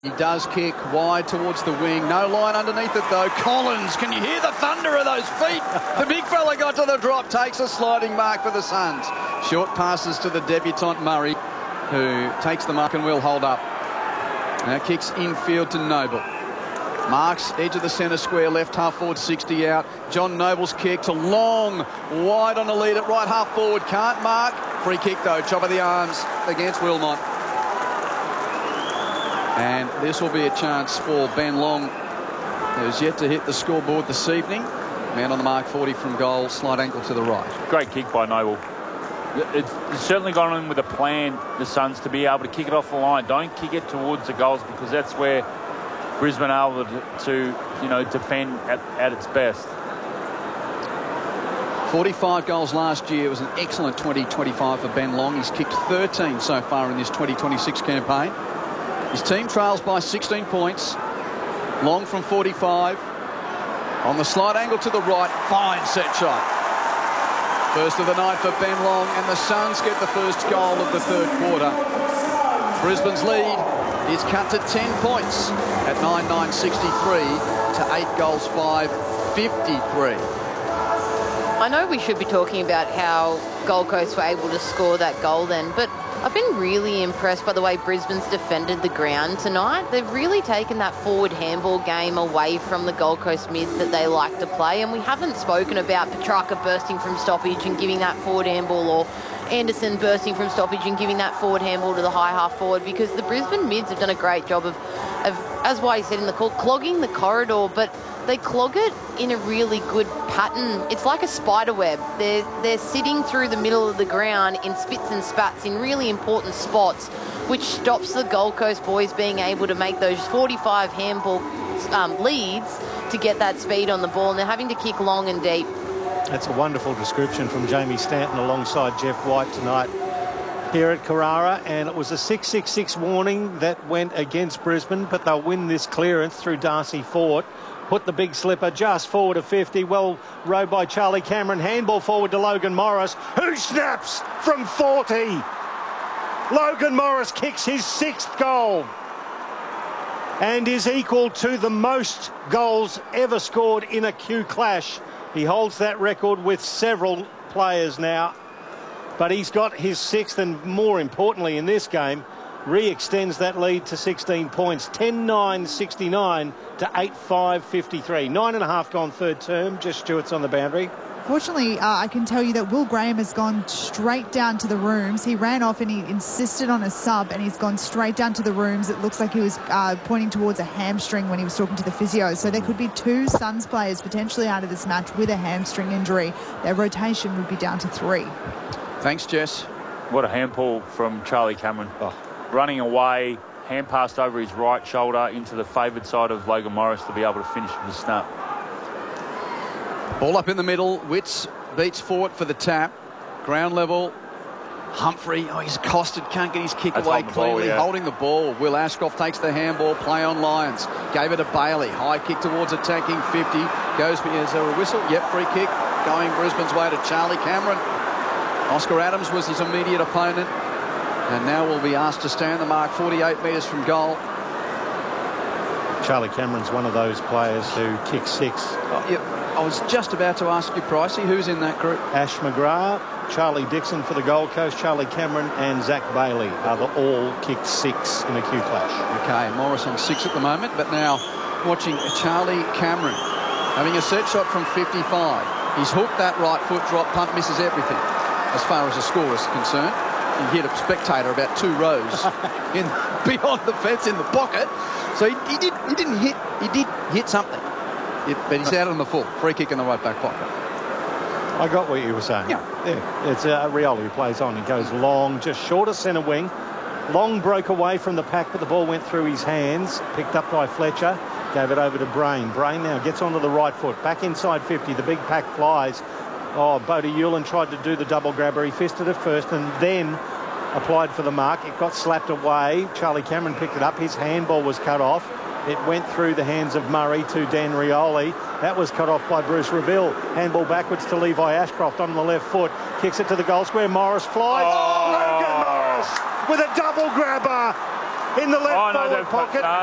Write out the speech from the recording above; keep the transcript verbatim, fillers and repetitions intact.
He does kick wide towards the wing. No line underneath it, though. Collins, can you hear the thunder of those feet? The big fella got to the drop, takes a sliding mark for the Suns. Short passes to the debutant Murray, who takes the mark and will hold up. Now kicks infield to Noble. Marks, edge of the centre square, left half forward, sixty out. John Noble's kick to long, wide on the lead at right half forward. Can't mark. Free kick, though. Chop of the arms against Wilmot. And this will be a chance for Ben Long, who's yet to hit the scoreboard this evening. Man on the mark, forty from goal, slight ankle to the right. Great kick by Noble. It's certainly gone in with a plan, the Suns, to be able to kick it off the line. Don't kick it towards the goals, because that's where Brisbane are able to, to you know, defend at, at its best. forty-five goals last year. It was an excellent twenty twenty-five for Ben Long. He's kicked thirteen so far in this twenty twenty-six campaign. His team trails by sixteen points. Long from forty-five. On the slight angle to the right. Fine set shot. First of the night for Ben Long, and the Suns get the first goal of the third quarter. Brisbane's lead is cut to ten points at nine nine sixty-three to eight goals five fifty-three. I know we should be talking about how Gold Coast were able to score that goal then, but I've been really impressed by the way Brisbane's defended the ground tonight. They've really taken that forward handball game away from the Gold Coast mids that they like to play, and we haven't spoken about Petrarca bursting from stoppage and giving that forward handball, or Anderson bursting from stoppage and giving that forward handball to the high half forward, because the Brisbane mids have done a great job of, of as Whitey said in the call, clogging the corridor, but they clog it in a really good pattern. It's like a spider web. They're, they're sitting through the middle of the ground in spits and spats in really important spots, which stops the Gold Coast boys being able to make those forty-five handball um, leads to get that speed on the ball, and they're having to kick long and deep. That's a wonderful description from Jamie Stanton alongside Jeff White tonight here at Carrara, and it was a six six six warning that went against Brisbane, but they'll win this clearance through Darcy Fort. Put the big slipper just forward of fifty. Well rowed by Charlie Cameron. Handball forward to Logan Morris, who snaps from forty. Logan Morris kicks his sixth goal and is equal to the most goals ever scored in a Q clash. He holds that record with several players now, but he's got his sixth, and more importantly in this game, re-extends that lead to sixteen points. ten nine sixty-nine to eight five fifty-three. Nine and a half gone third term. Just Stewart's on the boundary. Fortunately, uh, I can tell you that Will Graham has gone straight down to the rooms. He ran off and he insisted on a sub, and he's gone straight down to the rooms. It looks like he was uh, pointing towards a hamstring when he was talking to the physio. So there could be two Suns players potentially out of this match with a hamstring injury. Their rotation would be down to three. Thanks, Jess. What a handball from Charlie Cameron. Oh. Running away, hand passed over his right shoulder into the favoured side of Logan Morris to be able to finish with a snap. Ball up in the middle. Witts beats Fort for the tap. Ground level. Humphrey, oh, he's accosted, can't get his kick That's away the cleanly. ball, yeah. Holding the ball. Will Ashcroft takes the handball. Play on Lions. Gave it to Bailey. High kick towards attacking fifty. Goes, is there a whistle? Yep, free kick. Going Brisbane's way to Charlie Cameron. Oscar Adams was his immediate opponent, and now will be asked to stay on the mark forty-eight metres from goal. Charlie Cameron's one of those players who kicks six. Oh, yep. I was just about to ask you, Pricey, who's in that group? Ash McGrath, Charlie Dixon for the Gold Coast, Charlie Cameron and Zach Bailey are the all kicked six in a Q clash. Okay, Morris on six at the moment, but now watching Charlie Cameron having a set shot from fifty-five. He's hooked that right foot drop punt, misses everything as far as the score is concerned. He hit a spectator about two rows in beyond the fence in the pocket. So he, he did he didn't hit he did hit something. It, but he's out on the full. Free kick in the right back pocket. I got what you were saying. Yeah. yeah. It's uh, Rioli who plays on. He goes long, just short of centre wing. Long broke away from the pack, but the ball went through his hands. Picked up by Fletcher. Gave it over to Brain. Brain now gets onto the right foot. Back inside fifty. The big pack flies. Oh, Bodie Hewlin tried to do the double grabber. He fisted it first and then applied for the mark. It got slapped away. Charlie Cameron picked it up. His handball was cut off. It went through the hands of Murray to Dan Rioli. That was cut off by Bruce Reville. Handball backwards to Levi Ashcroft on the left foot. Kicks it to the goal square. Morris flies. Oh. Logan Morris with a double grabber in the left oh, no, forward pocket. No.